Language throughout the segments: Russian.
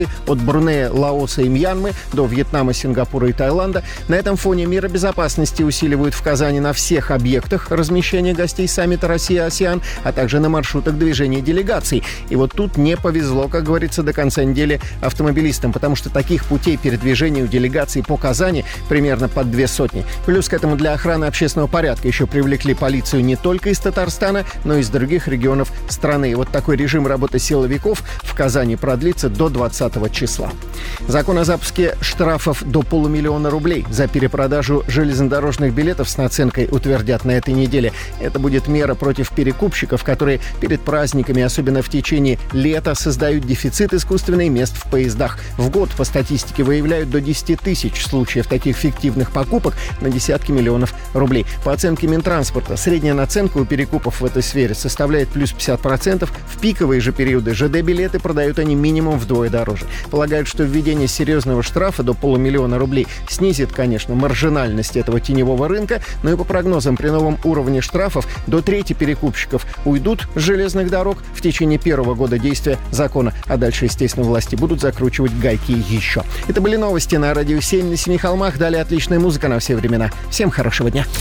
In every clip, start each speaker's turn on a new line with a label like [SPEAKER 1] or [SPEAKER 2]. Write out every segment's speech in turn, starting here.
[SPEAKER 1] от Брунея, Лаоса и Мьянмы до Вьетнама, Сингапура и Таиланда. На этом фоне меры безопасности усиливают в Казани на всех объектах размещения гостей саммита Россия-АСЕАН, а также на маршрутах движения делегаций. И вот тут не повезло, как говорится, до конца недели автомобилистам, потому что таких путей передвижения у делегаций по Казани примерно под 200. Плюс к этому для охраны общественного порядка еще привлекли полицию не только из Татарстана, но и из других регионов страны. И вот такой режим работы силовиков в Казани продлится до 20 числа. Закон о запуске штрафов до 500 000 рублей за перепродажу железнодорожных билетов с наценкой утвердят на этой неделе. Это будет мера против перекупщиков, которые перед праздниками, особенно в течение лета, создают дефицит искусственных мест в поездах. В год, по статистике, выявляют до 10 тысяч случаев таких фиктивных покупок на десятки миллионов рублей. По оценке Минтранспорта, средняя наценка у перекупов в этой сфере составляет плюс 50%. В пиковые же периоды ЖД-билеты продают они минимум вдвое дороже. Полагают, что введение серьезного штрафа до 500 000 рублей снизит, конечно, маржинальность этого теневого рынка, но и по прогнозам при новом уровне штрафов до трети перекупщиков уйдут с железных дорог в течение первого года действия закона, а дальше, естественно, власти будут закручивать гайки еще. Это были новости на Радио 7 на Семи холмах. Далее отличная музыка на все времена. Всем хорошего дня.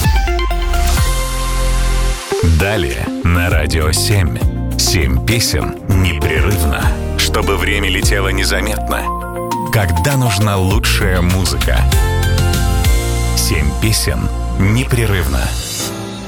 [SPEAKER 2] Далее на Радио 7. 7 песен непрерывно, чтобы время летело незаметно. Когда нужна лучшая музыка. 7 песен непрерывно.